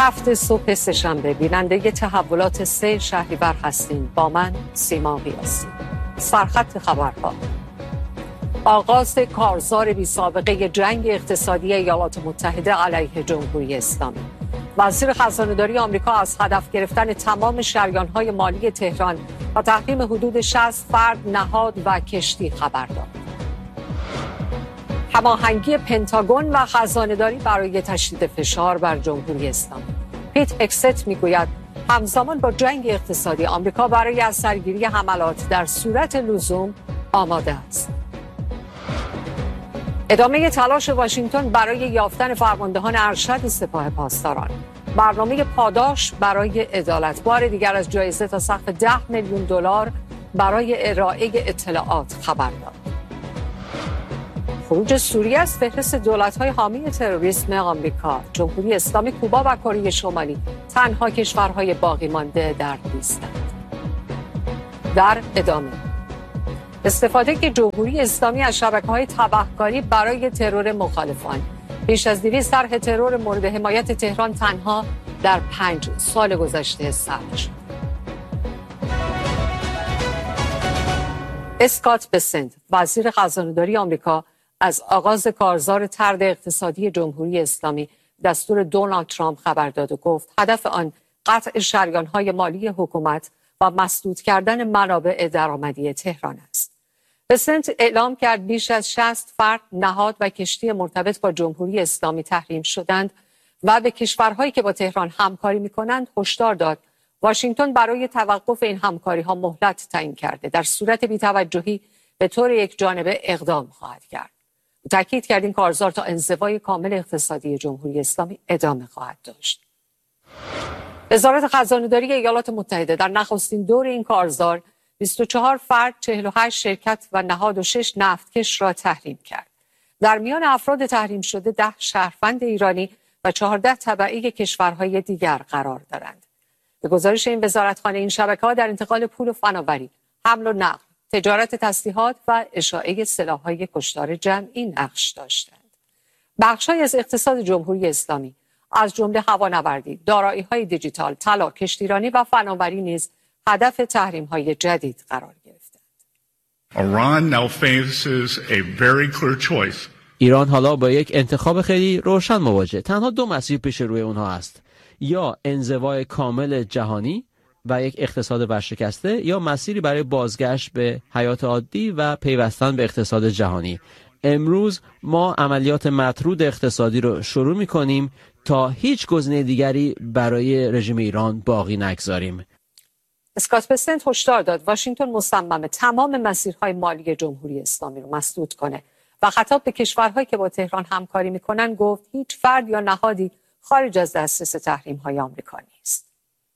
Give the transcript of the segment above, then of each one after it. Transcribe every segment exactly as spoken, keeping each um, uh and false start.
هفت صبح سه‌شنبه بیننده تحولات سه شهریور هستیم. با من سیما قیاسی. سرخط خبرها: آغاز کارزار بی سابقه جنگ اقتصادی ایالات متحده علیه جمهوری اسلامی. وزیر خزانه‌داری آمریکا از هدف گرفتن تمام شریان‌های مالی تهران و تحریم حدود شصت فرد، نهاد و کشتی خبر داد. هماهنگی پنتاگون و خزانه‌داری برای تشدید فشار بر جمهوری اسلامی. پیت هکست میگوید همزمان با جنگ اقتصادی آمریکا برای از سرگیری حملات در صورت لزوم آماده است. ادامه تلاش واشنگتن برای یافتن فرماندهان ارشد سپاه پاسداران. برنامه پاداش برای عدالت. بار دیگر از جایزه تا سقف ده میلیون دلار برای ارائه اطلاعات خبر داد. خروج سوریه از فهرست دولت‌های حامی تروریسم آمریکا. جمهوری اسلامی، کوبا و کره شمالی تنها کشورهای باقی مانده در لیستند. در ادامه استفاده که جمهوری اسلامی از شبکه‌های تبهکاری برای ترور مخالفان. بیش از دویست طرح ترور مورد حمایت تهران تنها در پنج سال گذشته ثبت شد. اسکات بسنت، وزیر خزانه‌داری آمریکا، از آغاز کارزار طرد اقتصادی جمهوری اسلامی دستور دونالد ترامپ خبر داد و گفت هدف آن قطع شریان‌های مالی حکومت و مسدود کردن منابع درآمدی تهران است. بسنت اعلام کرد بیش از شصت فرد، نهاد و کشتی مرتبط با جمهوری اسلامی تحریم شدند و به کشورهایی که با تهران همکاری می‌کنند هشدار داد واشنگتن برای توقف این همکاری‌ها مهلت تعیین کرده. در صورت بی‌توجهی به طور یک جانبه اقدام خواهد کرد. تاکید کرد این کارزار تا انزوای کامل اقتصادی جمهوری اسلامی ادامه خواهد داشت. وزارت خزانه‌داری ایالات متحده در نخستین دور این کارزار بیست و چهار فرد، چهل و هشت شرکت و نهاد و شش نفتکش را تحریم کرد. در میان افراد تحریم شده ده شهروند ایرانی و چهارده تبعی کشورهای دیگر قرار دارند. به گزارش این وزارتخانه این شبکه‌ها در انتقال پول و فناوری، حمل و نقل، تجارت تسلیحات و اشاعه سلاح‌های کشتار جمعی نقش داشتند. بخش‌هایی از اقتصاد جمهوری اسلامی از جمله هوانوردی، دارایی‌های دیجیتال، طلا، کشتیرانی و فناوری نیز هدف تحریم‌های جدید قرار گرفتند. Iran now faces a very clear choice. ایران حالا با یک انتخاب خیلی روشن مواجه. تنها دو مسیر پیش روی اونها است: یا انزوای کامل جهانی و یک اقتصاد ورشکسته، یا مسیری برای بازگشت به حیات عادی و پیوستن به اقتصاد جهانی. امروز ما عملیات مطرود اقتصادی رو شروع می‌کنیم تا هیچ گزینه دیگری برای رژیم ایران باقی نگذاریم. اسکات بسنت هشدار داد واشنگتن مصممه تمام مسیرهای مالی جمهوری اسلامی رو مسدود کنه و خطاب به کشورهایی که با تهران همکاری می‌کنن گفت هیچ فرد یا نهادی خارج از دسترس تحریم‌های آمریکا نیست.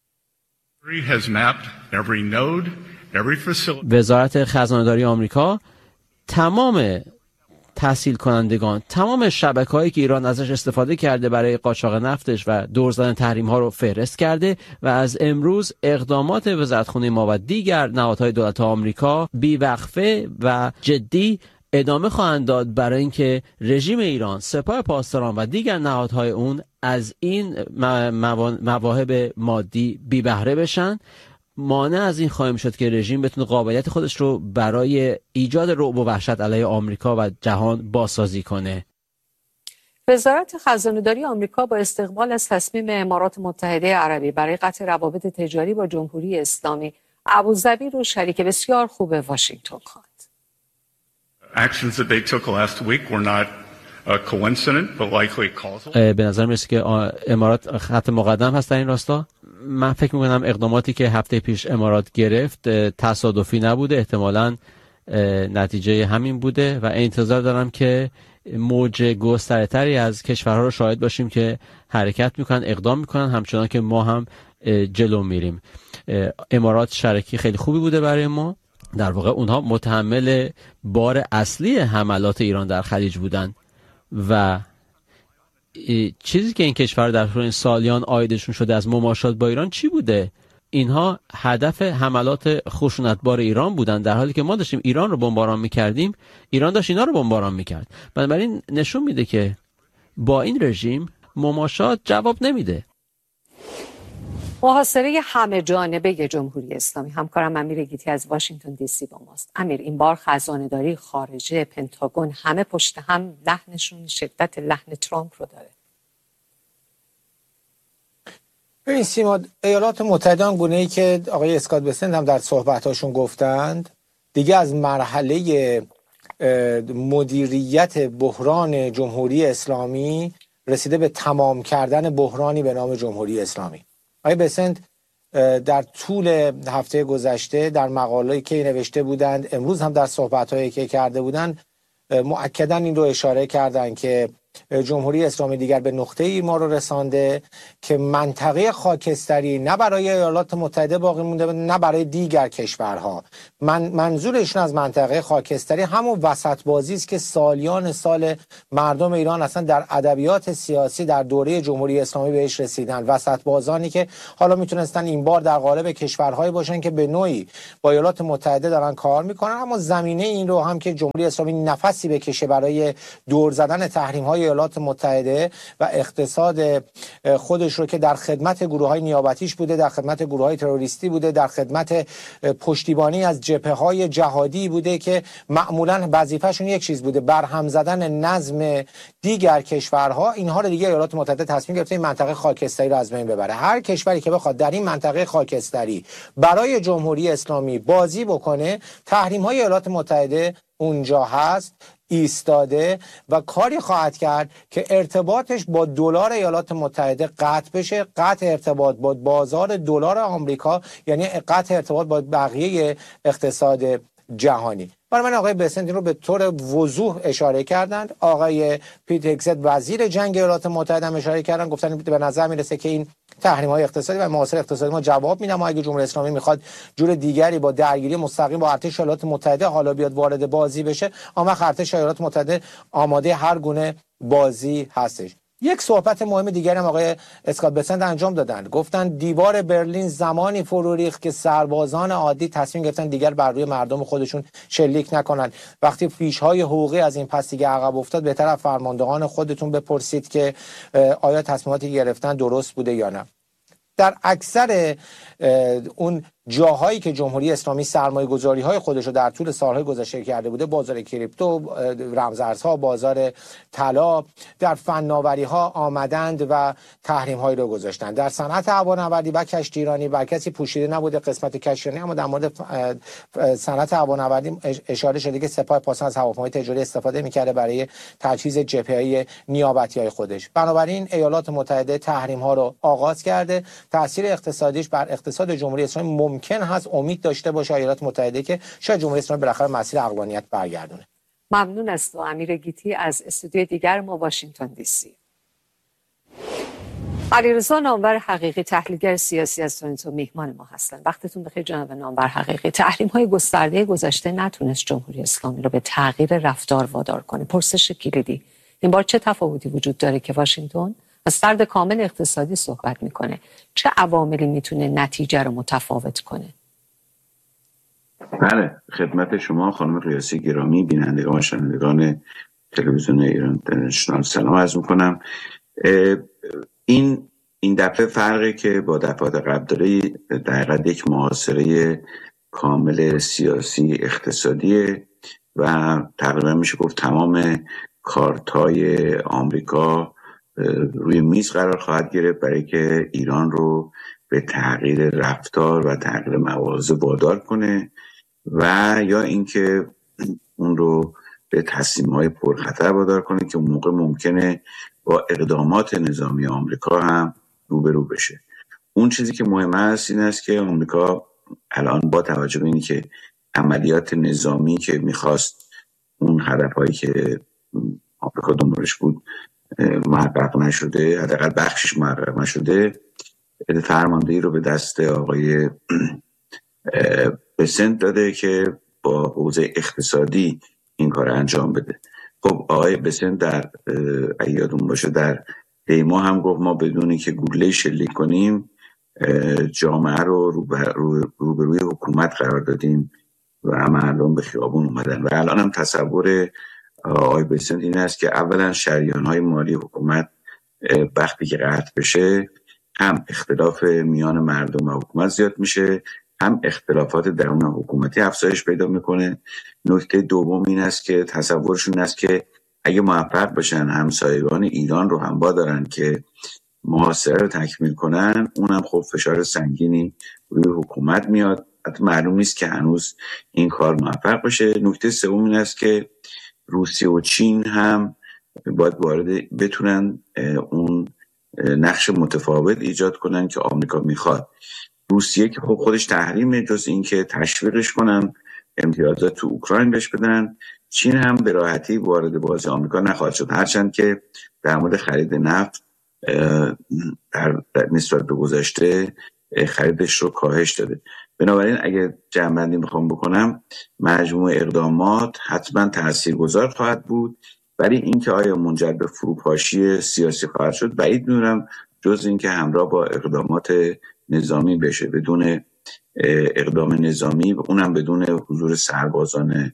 وزارت خزانه‌داری آمریکا تمام تحصیل کنندگان، تمام شبکه‌هایی که ایران ازش استفاده کرده برای قاچاق نفتش و دور زدن تحریم‌ها رو فهرست کرده و از امروز اقدامات وزارتخانه ما و دیگر نهادهای دولت آمریکا بی‌وقفه و جدی ادامه خواهند داد برای اینکه رژیم ایران، سپاه پاسداران و دیگر نهادهای اون از این مواهب مادی بی بهره بشن. مانع از این خواهیم شد که رژیم بتونه قابلیت خودش رو برای ایجاد رعب و وحشت علیه آمریکا و جهان بازسازی کنه. وزارت خزانه‌داری آمریکا با استقبال از تصمیم امارات متحده عربی برای قطع روابط تجاری با جمهوری اسلامی، ابوظبی رو شریک بسیار خوب واشنگتن خواند. Actions that they took last week were not coincident but likely causal. به نظر میاد که امارات خط مقدم هست در این راستا. من فکر میکنم اقداماتی که هفته پیش امارات گرفت تصادفی نبوده، احتمالاً نتیجه همین بوده و انتظار دارم که موج گستره‌تری از کشورها رو شاهد باشیم که حرکت میکنن، اقدام میکنن، همچنان که ما هم جلو میریم. امارات شریکی خیلی خوبی بوده برای ما. در واقع اونها متحمل بار اصلی حملات ایران در خلیج بودن و چیزی که این کشور در طول سالیان عایدشون شده از مماشات با ایران چی بوده؟ اینها هدف حملات خشونتبار ایران بودن، در حالی که ما داشتیم ایران رو بمباران میکردیم، ایران داشت اینا رو بمباران میکرد. بنابراین نشون میده که با این رژیم مماشات جواب نمیده. محاصره همه جانبه جمهوری اسلامی. همکارم امیر گیتی از واشنگتن دی سی با ماست. امیر، این بار خزانه‌داری خارجه، پنتاگون، همه پشت هم لحنشون شدت لحن ترامپ رو داره. ببین سیما، ایالات متحده گونه‌ای که آقای اسکات بسنت هم در صحبتاشون گفتند دیگه از مرحله مدیریت بحران جمهوری اسلامی رسیده به تمام کردن بحرانی به نام جمهوری اسلامی. آقای بسنت در طول هفته گذشته در مقاله‌ای که نوشته بودند، امروز هم در صحبت‌هایی که کرده بودند، مؤکداً این رو اشاره کردند که جمهوری اسلامی دیگر به نقطه‌ای ما رو رسانده که منطقه خاکستری نه برای ایالات متحده باقی مونده نه برای دیگر کشورها. من منظورشون از منطقه خاکستری همون وسط بازی است که سالیان سال مردم ایران اصلا در ادبیات سیاسی در دوره جمهوری اسلامی بهش رسیدن. وسط بازانی که حالا میتونستن این بار در قالب کشورهایی باشن که به نوعی با ایالات متحده دارن کار میکنن، اما زمینه این رو هم که جمهوری اسلامی نفسی بکشه برای دور زدن تحریم‌های ایالات متحده و اقتصاد خودش رو که در خدمت گروه‌های نیابتیش بوده، در خدمت گروه‌های تروریستی بوده، در خدمت پشتیبانی از جبهه‌های جهادی بوده که معمولاً وظیفه‌شون یک چیز بوده، برهم زدن نظم دیگر کشورها. اینها رو دیگه ایالات متحده تصمیم گرفته این منطقه خاکستری رو از بین ببره. هر کشوری که بخواد در این منطقه خاکستری برای جمهوری اسلامی بازی بکنه، تحریم‌های ایالات متحده اونجا هست، ایستاده و کاری خواهد کرد که ارتباطش با دلار ایالات متحده قطع بشه. قطع ارتباط با بازار دلار آمریکا یعنی قطع ارتباط با بقیه اقتصاد جهانی. برای من آقای بسنت رو به طور وضوح اشاره کردند. آقای پیت هگست وزیر جنگ ایالات متحده هم اشاره کردن، گفتن به نظر میرسه که این تحریم‌های اقتصادی و محاصره اقتصادی ما جواب میدن. ما اگه جمهوری اسلامی میخواد جور دیگری با درگیری مستقیم با ارتش ایالات متحده حالا بیاد وارد بازی بشه، اما ارتش ایالات متحده آماده هر گونه بازی هستش. یک صحبت مهم دیگری هم آقای اسکات بسنت انجام دادن. گفتن دیوار برلین زمانی فرو ریخت که سربازان عادی تصمیم گرفتن دیگر بر روی مردم خودشون شلیک نکنن. وقتی فیش‌های حقوقی از این پس دیگه عقب افتاد، بهتر از فرماندهان خودتون بپرسید که آیا تصمیماتی گرفتن درست بوده یا نه. در اکثر اون جاهایی که جمهوری اسلامی سرمایه گذاری های خودش رو در طول سالهای گذشته کرده بوده، بازار کریپتو، رمزارزها، بازار طلا، در فناوری ها آمدند و تحریم هایی رو گذاشتند. در صنعت هوانوردی و کشتیرانی بر کسی پوشیده نبوده قسمت کشتیرانی، اما در مورد صنعت هوانوردی اشاره شده که سپاه پاسداران از هواپیمای تجاری استفاده می‌کرده برای تجهیز جبهه‌های نیابتی‌های خودش. بنابراین ایالات متحده تحریم ها رو آغاز کرده. تاثیر اقتصادیش بر اقتصاد جمهوری اسلامی ممکن هست امید داشته باشه ایالات متحده که شاید جمهوری اسلامی بالاخره مسیر عقلانیت برگردونه. ممنون از تو امیر گیتی از استودیوی دیگر ما واشنگتن دی سی. علیرضا نامور حقیقی تحلیلگر سیاسی از تورنتو میهمان ما هستند. وقتتون بخیر جناب نامور حقیقی. تحریم‌های گسترده گذشته نتونست جمهوری اسلامی رو به تغییر رفتار وادار کنه. پرسش کلیدی این بار چه تفاوتی وجود داره که واشنگتن از سرد کامل اقتصادی صحبت میکنه؟ چه عواملی میتونه نتیجه رو متفاوت کنه؟ بله، خدمت شما خانم قیاسی گرامی، بینندگان و شنوندگان تلویزیون ایران اینترنشنال سلام عرض میکنم. این این دفعه فرقی که با دفعات قبل داره در حقیقت یک محاصره کامل سیاسی اقتصادی و تقریبا میشه گفت تمام کارتای آمریکا روی میز قرار خواهد گرفت برای که ایران رو به تغییر رفتار و تغییر مواضع وادار کنه و یا اینکه اون رو به تصمیم‌های پرخطر وادار کنه که اون موقع ممکنه با اقدامات نظامی آمریکا هم روبرو بشه. اون چیزی که مهم است این است که آمریکا الان با توجه به اینی که عملیات نظامی که میخواست اون هدفهایی که آمریکا دنبالش بود محقق نشده، حداقل بخشش محقق نشده، فرماندهی رو به دست آقای بسنت داده که با حوزه اقتصادی این کار انجام بده. خب آقای بسنت در اگه یادون باشه در دیما هم گفت ما بدونی که گلوله شلیک کنیم جامعه رو روبروی رو رو حکومت قرار دادیم و مردم به خیابون اومدن و الان هم تصور آقای بسنت این است که اولا شریان‌های مالی حکومت وقتی که قطع بشه هم اختلاف میان مردم و حکومت زیاد میشه، هم اختلافات درون حکومتی افزایش پیدا میکنه. نکته دوم این است که تصورشون است که اگه موفق بشن همسایگان ایران رو هم وادارن که محاصره رو تکمیل کنن، اونم خب فشار سنگینی روی حکومت میاد. حتی معلوم نیست که هنوز این کار موفق بشه. نکته سوم این است که روسیه و چین هم باید وارد بتونن اون نقش متفاوت ایجاد کنن که آمریکا میخواد. روسیه که خب خودش تحریمه، جز این که تشویقش کنن امتیازات تو اوکراین بهش بدن. چین هم به راحتی وارد بازی آمریکا نخواهد شد، هرچند که در مورد خرید نفت در نسبت به گذشته خریدش رو کاهش داده. بنابراین اگه جمع‌بندی میخوام بکنم، مجموع اقدامات حتما تاثیرگذار خواهد بود، ولی اینکه آیا منجر به فروپاشی سیاسی خواهد شد بعید می‌دونم، جز اینکه همراه با اقدامات نظامی بشه. بدون اقدام نظامی و اونم بدون حضور سربازان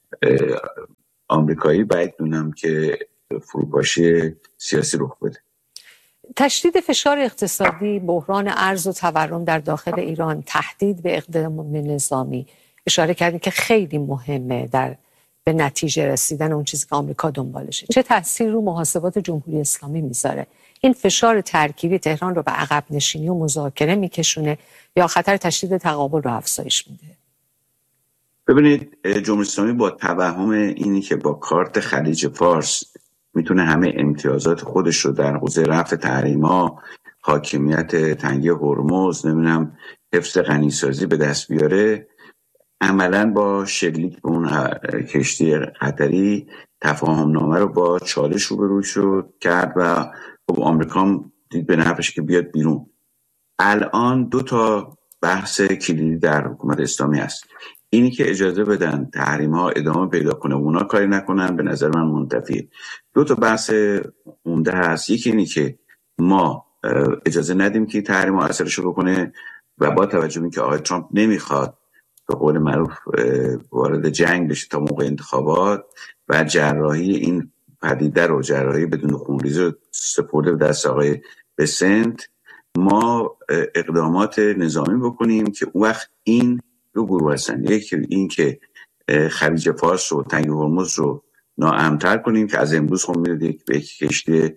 آمریکایی بعید می‌دونم که فروپاشی سیاسی رخ بده. تشدید فشار اقتصادی، بحران ارز و تورم در داخل ایران، تهدید به اقدام نظامی، اشاره کردید که خیلی مهمه در به نتیجه رسیدن اون چیزی که آمریکا دنبالشه. چه تأثیری رو محاسبات جمهوری اسلامی میذاره؟ این فشار ترکیبی تهران رو به عقب نشینی و مذاکره میکشونه یا خطر تشدید تقابل رو افزایش میده؟ ببینید، جمهوری اسلامی با توهم اینی که با کارت خلیج فارس میتونه همه امتیازات خودش رو در حوزه رفع تحریم‌ها، حاکمیت تنگه هرمز، نمیدونم حفظ غنیسازی به دست بیاره، عملاً با شلیک به اون کشتی قطری تفاهم نامه رو با چالش روبرو شد کرد و خب آمریکا هم دید به نفعش که بیاد بیرون. الان دو تا بحث کلیدی در حکومت اسلامی هست. اینی که اجازه بدن تحریم ها ادامه پیدا کنه، اونا کاری نکنن، به نظر من منتفیه. دو تا بحث عمده هست. یکی اینی که ما اجازه ندیم که تحریم ها اثرش رو بکنه و با توجه به اینکه آقای ترامپ نمیخواد به قول معروف وارد جنگ بشه تا موقع انتخابات و جراحی این پدیده رو، جراحی بدون خونریزی رو سپرده به دست آقای بسنت، ما اقدامات نظامی بکنیم که اون وقت این دو گروه هستن. یکی این که خلیج فارس رو، تنگه هرمز رو ناامن‌تر کنیم که از امروز خب می‌دونید به یک کشتی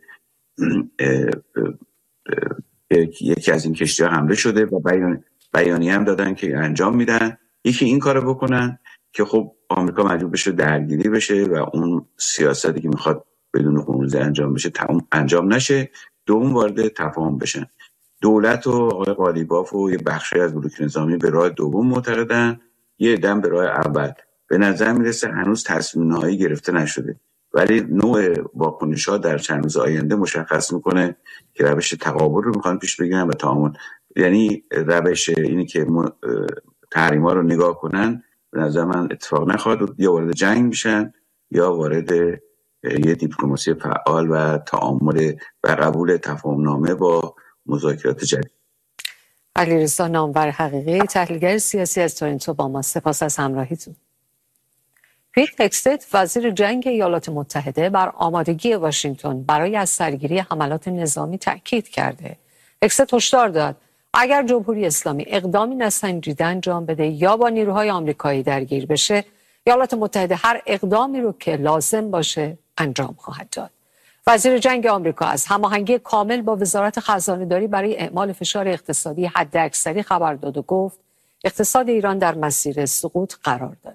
یکی از این کشتی ها حمله شده و بیان بیانیه هم دادن که انجام میدن. یکی این کارو بکنن که خب آمریکا مجبور بشه درگیری بشه و اون سیاستی که میخواد بدون خونریزی انجام بشه انجام نشه. دوم وارد تفاهم بشن. دولت و آقای قالیباف و یه بخشی از بلوک نظامی به راه دوم معتقدن، یه دم به راه اول. به نظر میرسه هنوز تصمیم نهایی گرفته نشده، ولی نوع واکنش‌ها در چند روز آینده مشخص میکنه که روش تقابل رو میخوان پیش بگیرن و تعامل. یعنی روش اینی که تحریم‌ها رو نگاه کنن به نظر من اتفاق نخواهد، یا وارد جنگ میشن یا وارد یه دیپلماسی فعال و تعامل و قبول تفاهم‌نامه با مذاکرات جدید. علیرضا نامور حقیقی، تحلیلگر سیاسی از تورنتو با ما. سپاس از همراهیتون. پیت هگست، وزیر جنگ ایالات متحده، بر آمادگی واشنگتن برای از سرگیری حملات نظامی تاکید کرده. هگست هشدار داد اگر جمهوری اسلامی اقدامی نسنجیده انجام بده یا با نیروهای آمریکایی درگیر بشه، ایالات متحده هر اقدامی رو که لازم باشه انجام خواهد داد. وزیر جنگ آمریکا از هماهنگی کامل با وزارت خزانه‌داری برای اعمال فشار اقتصادی حداکثری خبر داد و گفت اقتصاد ایران در مسیر سقوط قرار داره.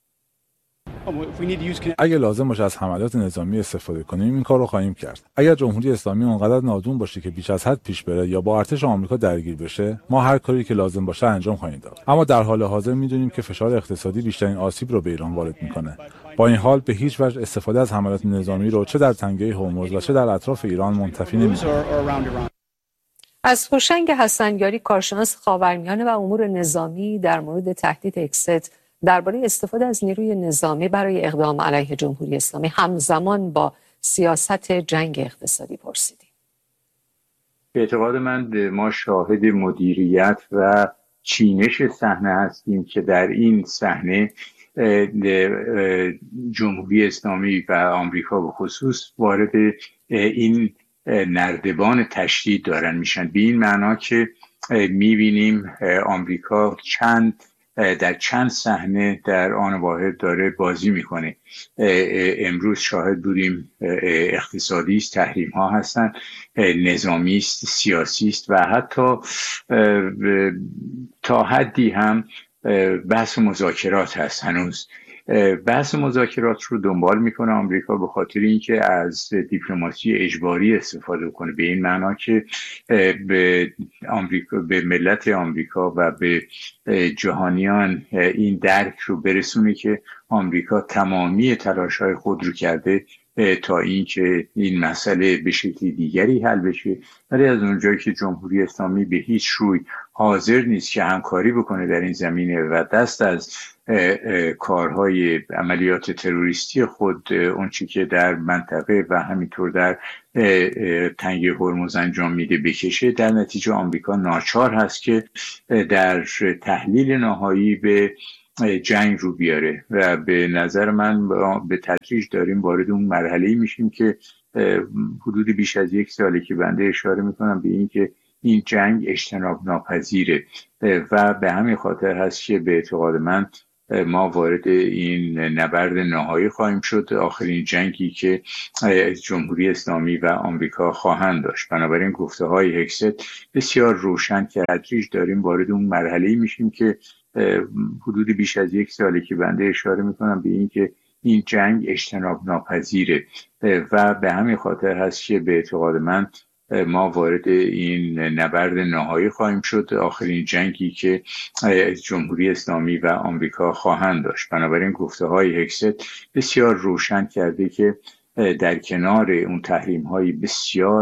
اگه لازم باشه از حملات نظامی استفاده کنیم این کار رو خواهیم کرد. اگر جمهوری اسلامی اونقدر نادون باشه که بیش از حد پیش بره یا با ارتش آمریکا درگیر بشه، ما هر کاری که لازم باشه انجام خواهیم داد. اما در حال حاضر میدونیم که فشار اقتصادی بیشترین آسیب رو به ایران وارد میکنه. با این حال به هیچ وجه استفاده از حملات نظامی رو چه در تنگه هرمز و چه در اطراف ایران منتفی نمی‌کنیم. از هوشنگ حسنیاری، کارشناس خاورمیانه و امور نظامی، در مورد تهدید هگست درباره استفاده از نیروی نظامی برای اقدام علیه جمهوری اسلامی همزمان با سیاست جنگ اقتصادی پرسیدیم. به اعتقاد من ما شاهد مدیریت و چینش صحنه هستیم که در این صحنه جمهوری اسلامی و آمریکا به خصوص وارد این نردبان تشدید دارن میشن، به این معنا که میبینیم آمریکا چند در چند صحنه در آن واحد داره بازی میکنه. امروز شاهد بودیم اقتصادی است، تحریم ها هستن، نظامی است، سیاسی است و حتی تا حدی هم بحث مذاکرات هست. هنوز بحث مذاکرات رو دنبال میکنه آمریکا به خاطر اینکه از دیپلماسی اجباری استفاده کنه، به این معنا که به آمریکا، به ملت آمریکا و به جهانیان این درک رو برسونه که آمریکا تمامی تلاش‌های خود رو کرده تا اینکه این مسئله به شکل دیگری حل بشه، ولی از اونجایی که جمهوری اسلامی به هیچ روی حاضر نیست که همکاری بکنه در این زمینه و دست از کارهای عملیات تروریستی خود اون چی که در منطقه و همینطور در تنگه هرمز انجام میده بکشه، در نتیجه آمریکا ناچار هست که در تحلیل نهایی به جنگ رو بیاره و به نظر من به تدریج داریم وارد اون مرحله میشیم که حدود بیش از یک ساله که بنده اشاره میکنم به این که این جنگ اجتناب ناپذیره و به همین خاطر هست که به اعتقاد من ما وارد این نبرد نهایی خواهیم شد، آخرین جنگی که جمهوری اسلامی و آمریکا خواهند داشت. بنابراین گفته های هکست بسیار روشن که تدریج داریم وارد اون مرحله میشیم که حدود بیش از یک ساله که بنده اشاره میکنم به این که این جنگ اجتناب ناپذیره و به همین خاطر هست که به اعتقاد من ما وارد این نبرد نهایی خواهیم شد، آخرین جنگی که جمهوری اسلامی و آمریکا خواهند داشت. بنابراین گفته های هکست بسیار روشن کرده که در کنار اون تحریم های بسیار